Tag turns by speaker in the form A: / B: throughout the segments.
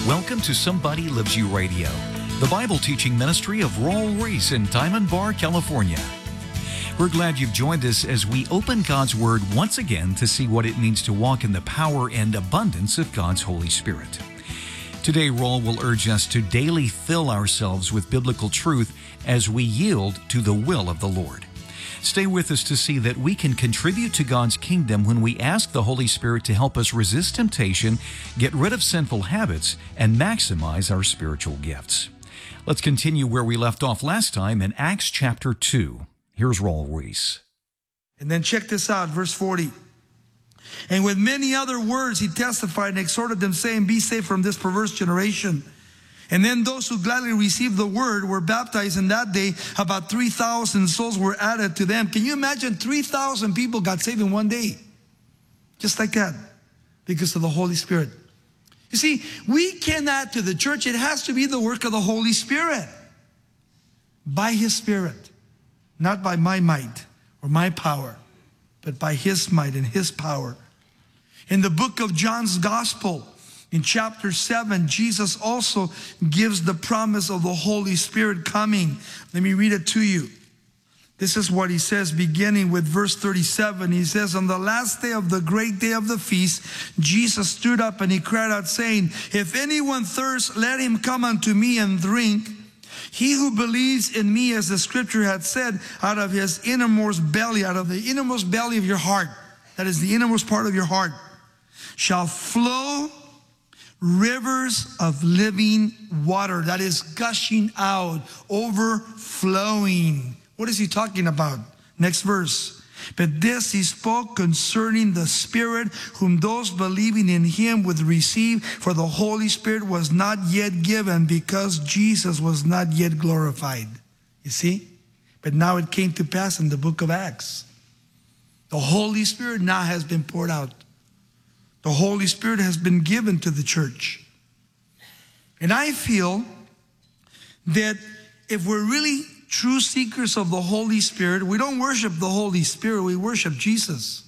A: Welcome to Somebody Loves You Radio, the Bible teaching ministry of Raul Ries in Diamond Bar, California. We're glad you've joined us as we open God's Word once again to see what it means to walk in the power and abundance of God's Holy Spirit. Today, Raul will urge us to daily fill ourselves with biblical truth as we yield to the will of the Lord. Stay with us to see that we can contribute to God's kingdom when we ask the Holy Spirit to help us resist temptation, get rid of sinful habits, and maximize our spiritual gifts. Let's continue where we left off last time in Acts chapter 2. Here's Raul Ries.
B: And then check this out, verse 40. And with many other words he testified and exhorted them, saying, Be saved from this perverse generation. And then those who gladly received the word were baptized, and that day about 3,000 souls were added to them. Can you imagine 3,000 people got saved in one day? Just like that, because of the Holy Spirit. You see, we can add to the church. It has to be the work of the Holy Spirit. By His Spirit. Not by my might or my power, but by His might and His power. In the book of John's Gospel, in chapter 7, Jesus also gives the promise of the Holy Spirit coming. Let me read it to you. This is what He says, beginning with verse 37. He says, On the last day of the great day of the feast, Jesus stood up and He cried out, saying, If anyone thirsts, let him come unto me and drink. He who believes in me, as the scripture had said, out of his innermost belly, out of the innermost belly of your heart, that is the innermost part of your heart, shall flow rivers of living water. That is gushing out, overflowing. What is He talking about? Next verse. But this He spoke concerning the Spirit, whom those believing in Him would receive, for the Holy Spirit was not yet given, because Jesus was not yet glorified. You see? But now it came to pass in the book of Acts. The Holy Spirit now has been poured out. The Holy Spirit has been given to the church. And I feel that if we're really true seekers of the Holy Spirit, we don't worship the Holy Spirit, we worship Jesus.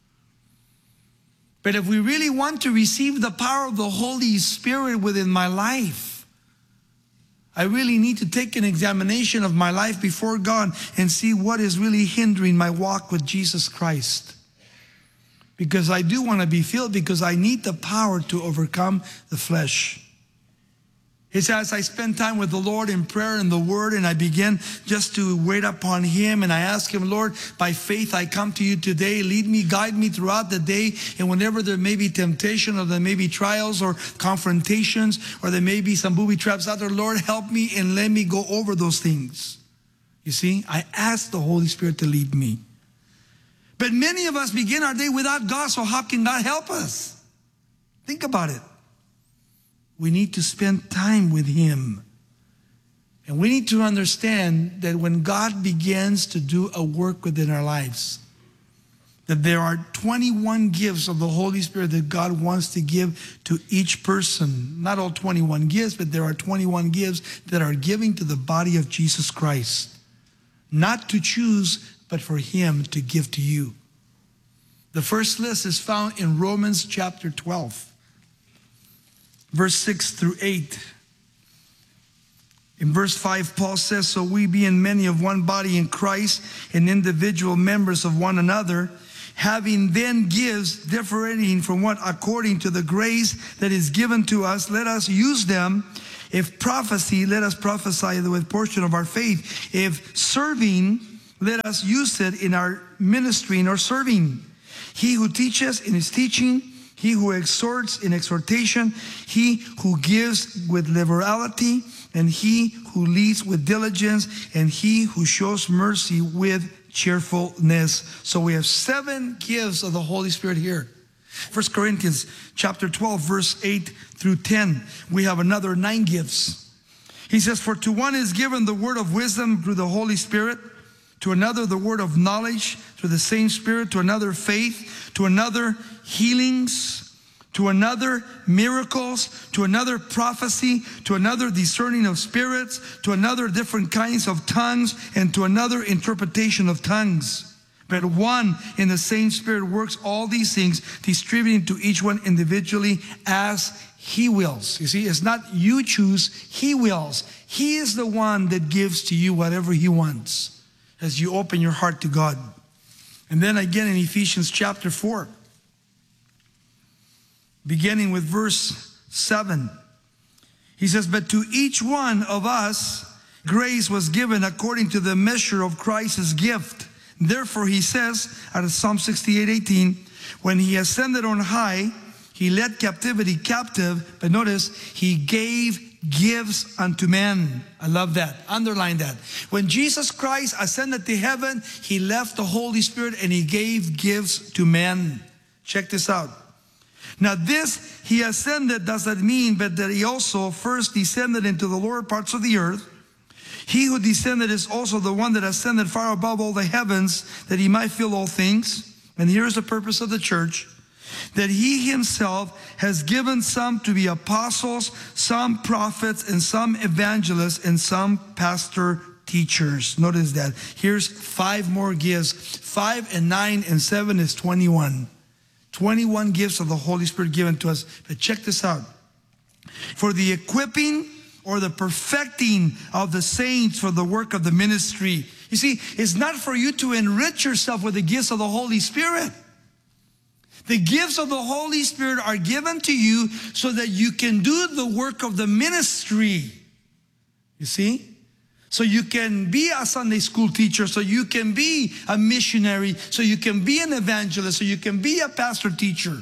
B: But if we really want to receive the power of the Holy Spirit within my life, I really need to take an examination of my life before God and see what is really hindering my walk with Jesus Christ. Because I do want to be filled, because I need the power to overcome the flesh. He says, I spend time with the Lord in prayer and the Word, and I begin just to wait upon Him, and I ask Him, Lord, by faith I come to You today. Lead me, guide me throughout the day, and whenever there may be temptation, or there may be trials or confrontations, or there may be some booby traps out there, Lord, help me and let me go over those things. You see, I ask the Holy Spirit to lead me. But many of us begin our day without God, so how can God help us? Think about it. We need to spend time with Him. And we need to understand that when God begins to do a work within our lives, that there are 21 gifts of the Holy Spirit that God wants to give to each person. Not all 21 gifts, but there are 21 gifts that are giving to the body of Jesus Christ. Not to choose, but for Him to give to you. The first list is found in Romans chapter 12, verse 6 through 8. In verse 5, Paul says, So we being many of one body in Christ, and individual members of one another, having then gifts differing from what according to the grace that is given to us, let us use them. If prophecy, let us prophesy with portion of our faith. If serving, let us use it in our ministry, in our serving. He who teaches in his teaching, he who exhorts in exhortation, he who gives with liberality, and he who leads with diligence, and he who shows mercy with cheerfulness. So we have 7 gifts of the Holy Spirit here. 1 Corinthians chapter 12, verse 8 through 10, we have another 9 gifts. He says, For to one is given the word of wisdom through the Holy Spirit, to another the word of knowledge through the same Spirit, to another faith, to another healings, to another miracles, to another prophecy, to another discerning of spirits, to another different kinds of tongues, and to another interpretation of tongues. But one and the same Spirit works all these things, distributing to each one individually as He wills. You see, it's not you choose, He wills. He is the one that gives to you whatever He wants as you open your heart to God. And then again in Ephesians chapter 4, beginning with verse 7, he says, but to each one of us grace was given according to the measure of Christ's gift. Therefore, he says, out of Psalm 68:18, when He ascended on high, He led captivity captive, but notice, He gave gifts unto men. I love that. Underline that. When Jesus Christ ascended to heaven, He left the Holy Spirit and He gave gifts to men. Check this out. Now this He ascended does not mean, but that He also first descended into the lower parts of the earth. He who descended is also the one that ascended far above all the heavens, that He might fill all things. And here's the purpose of the church, that He Himself has given some to be apostles, some prophets, and some evangelists, and some pastor teachers. Notice that. Here's 5 more gifts. 5 and 9 and 7 is 21. 21 gifts of the Holy Spirit given to us. But check this out. For the equipping or the perfecting of the saints for the work of the ministry. You see, it's not for you to enrich yourself with the gifts of the Holy Spirit. The gifts of the Holy Spirit are given to you so that you can do the work of the ministry. You see? So you can be a Sunday school teacher, so you can be a missionary, so you can be an evangelist, so you can be a pastor teacher.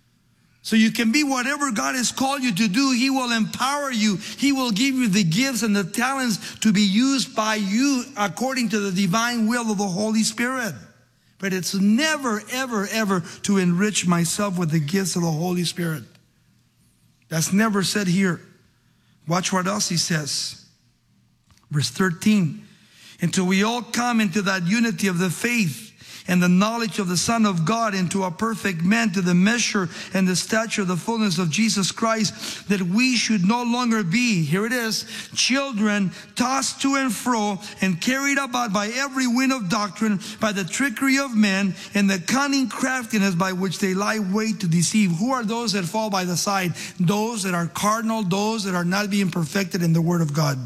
B: So you can be whatever God has called you to do. He will empower you. He will give you the gifts and the talents to be used by you according to the divine will of the Holy Spirit. But it's never, ever, ever to enrich myself with the gifts of the Holy Spirit. That's never said here. Watch what else he says. Verse 13. Until we all come into that unity of the faith and the knowledge of the Son of God, into a perfect man, to the measure and the stature of the fullness of Jesus Christ, that we should no longer be, here it is, children tossed to and fro and carried about by every wind of doctrine, by the trickery of men and the cunning craftiness by which they lie wait to deceive. Who are those that fall by the side? Those that are carnal, those that are not being perfected in the Word of God.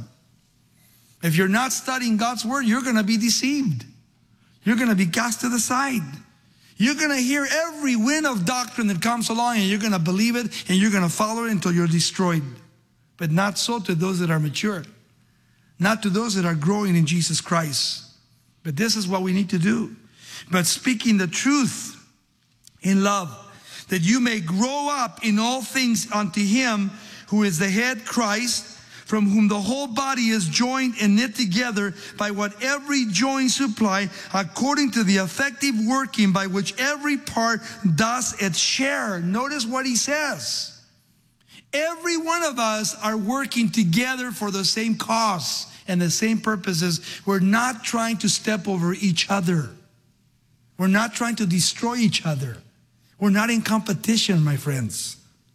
B: If you're not studying God's Word, you're going to be deceived. You're going to be cast to the side. You're going to hear every wind of doctrine that comes along, and you're going to believe it, and you're going to follow it until you're destroyed. But not so to those that are mature. Not to those that are growing in Jesus Christ. But this is what we need to do. But speaking the truth in love, that you may grow up in all things unto Him who is the head, Christ, from whom the whole body is joined and knit together by what every joint supply, according to the effective working by which every part does its share. Notice what he says. Every one of us are working together for the same cause and the same purposes. We're not trying to step over each other. We're not trying to destroy each other. We're not in competition, my friends.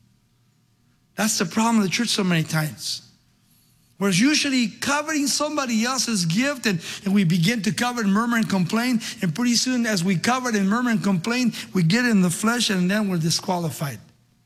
B: That's the problem of the church so many times. We're usually covering somebody else's gift, and we begin to cover and murmur and complain. And pretty soon, as we cover and murmur and complain, we get in the flesh, and then we're disqualified.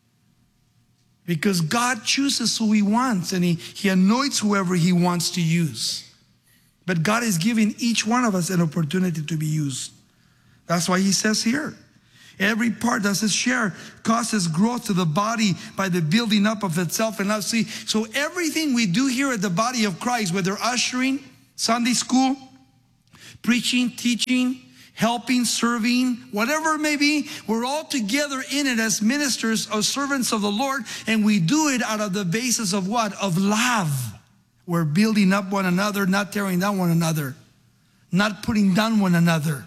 B: Because God chooses who He wants, and He anoints whoever He wants to use. But God is giving each one of us an opportunity to be used. That's why He says here, every part does its share, causes growth to the body by the building up of itself. And now see, so everything we do here at the body of Christ, whether ushering, Sunday school, preaching, teaching, helping, serving, whatever it may be, we're all together in it as ministers or servants of the Lord, and we do it out of the basis of what? Of love. We're building up one another, not tearing down one another, not putting down one another.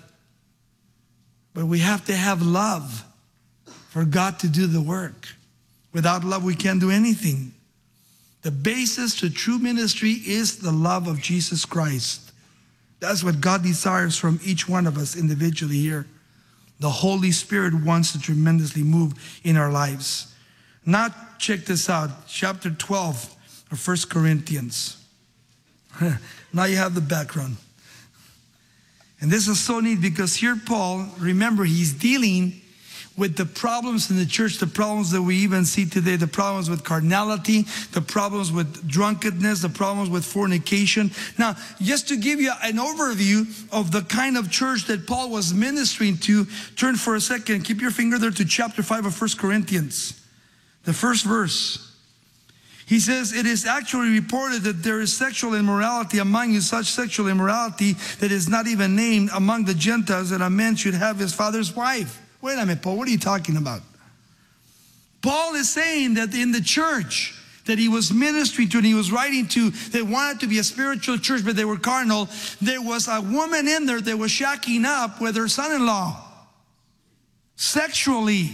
B: But we have to have love for God to do the work. Without love, we can't do anything. The basis to true ministry is the love of Jesus Christ. That's what God desires from each one of us individually here. The Holy Spirit wants to tremendously move in our lives. Now, check this out. Chapter 12 of 1 Corinthians. Now you have the background. And this is so neat because here Paul, remember, he's dealing with the problems in the church, the problems that we even see today, the problems with carnality, the problems with drunkenness, the problems with fornication. Now, just to give you an overview of the kind of church that Paul was ministering to, turn for a second, keep your finger there to chapter 5 of 1 Corinthians, the first verse. He says, it is actually reported that there is sexual immorality among you, such sexual immorality that is not even named among the Gentiles, that a man should have his father's wife. Wait a minute, Paul, what are you talking about? Paul is saying that in the church that he was ministering to and he was writing to, they wanted to be a spiritual church, but they were carnal. There was a woman in there that was shacking up with her son-in-law sexually.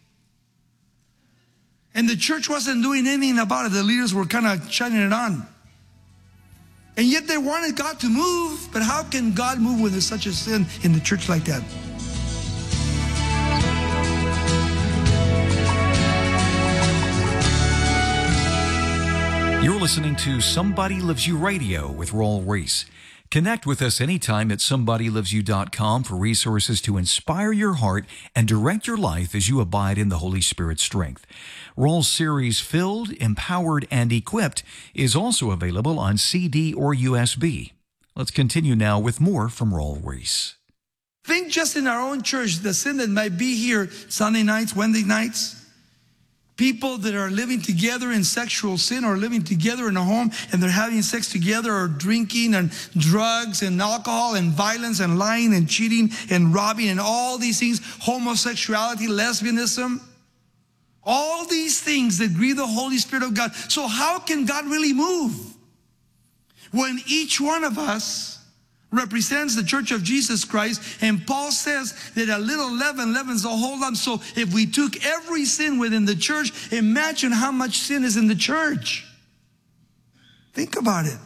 B: And the church wasn't doing anything about it. The leaders were kind of shining it on. And yet they wanted God to move. But how can God move when there's such a sin in the church like that?
A: You're listening to Somebody Loves You Radio with Raul Ries. Connect with us anytime at somebodylovesyou.com for resources to inspire your heart and direct your life as you abide in the Holy Spirit's strength. Raul's series, Filled, Empowered, and Equipped, is also available on CD or USB. Let's continue now with more from Raul Ries.
B: Think just in our own church, the sin that might be here Sunday nights, Wednesday nights. People that are living together in sexual sin or living together in a home and they're having sex together or drinking and drugs and alcohol and violence and lying and cheating and robbing and all these things, homosexuality, lesbianism, all these things that grieve the Holy Spirit of God. So how can God really move when each one of us represents the church of Jesus Christ? And Paul says that a little leaven leavens the whole lump. So if we took every sin within the church, imagine how much sin is in the church. Think about it.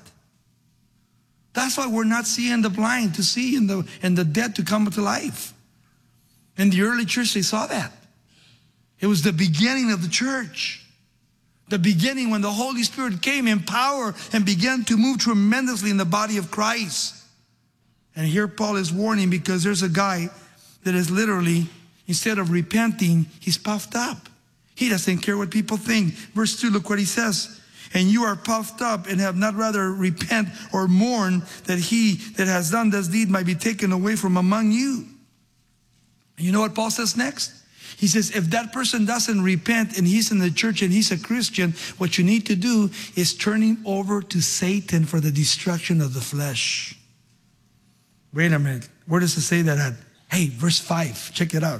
B: That's why we're not seeing the blind to see and the dead to come to life. In the early church, they saw that. It was the beginning of the church. The beginning when the Holy Spirit came in power and began to move tremendously in the body of Christ. And here Paul is warning because there's a guy that is literally, instead of repenting, he's puffed up. He doesn't care what people think. Verse 2, look what he says. And you are puffed up and have not rather repent or mourn that he that has done this deed might be taken away from among you. And you know what Paul says next? He says, if that person doesn't repent and he's in the church and he's a Christian, what you need to do is turn him over to Satan for the destruction of the flesh. Wait a minute. Where does it say that at? Hey, verse 5. Check it out.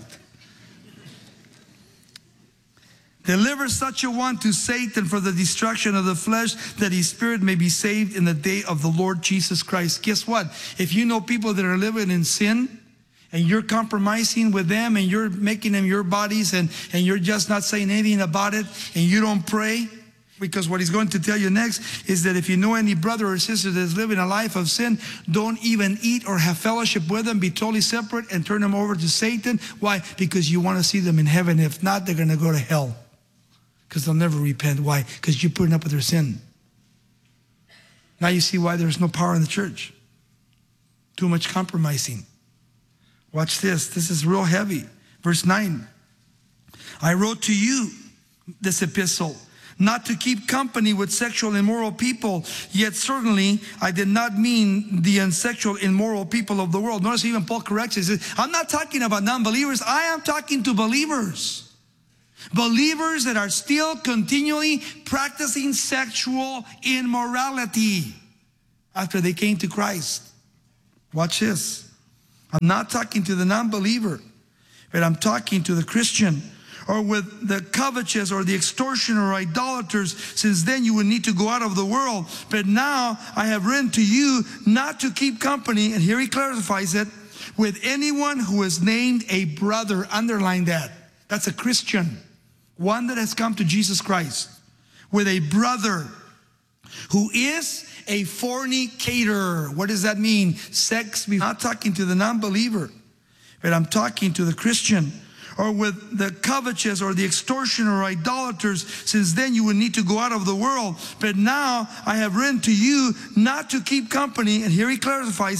B: Deliver such a one to Satan for the destruction of the flesh, that his spirit may be saved in the day of the Lord Jesus Christ. Guess what? If you know people that are living in sin, and you're compromising with them, and you're making them your bodies, and you're just not saying anything about it, and you don't pray, because what he's going to tell you next is that if you know any brother or sister that is living a life of sin, don't even eat or have fellowship with them. Be totally separate and turn them over to Satan. Why? Because you want to see them in heaven. If not, they're going to go to hell because they'll never repent. Why? Because you're putting up with their sin. Now you see why there's no power in the church. Too much compromising. Watch this. This is real heavy. Verse 9. I wrote to you this epistle, not to keep company with sexual immoral people, yet certainly I did not mean the unsexual immoral people of the world. Notice even Paul corrects it. He says, I'm not talking about non-believers. I am talking to believers. Believers that are still continually practicing sexual immorality after they came to Christ. Watch this. I'm not talking to the non-believer, but I'm talking to the Christian. Or with the covetous or the extortioner or idolaters, since then you would need to go out of the world. But now I have written to you not to keep company, and here he clarifies it, with anyone who is named a brother. Underline that. That's a Christian. One that has come to Jesus Christ. With a brother who is a fornicator. What does that mean? Sex. I'm not talking to the non-believer, but I'm talking to the Christian. Or with the covetous or the extortioner or idolaters, since then you would need to go out of the world. But now I have written to you not to keep company, and here he clarifies it,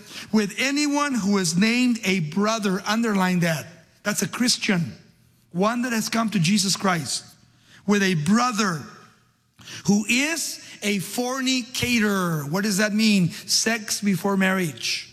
B: with anyone who is named a brother. Underline that. That's a Christian. One that has come to Jesus Christ. With a brother who is a fornicator. What does that mean? Sex before marriage.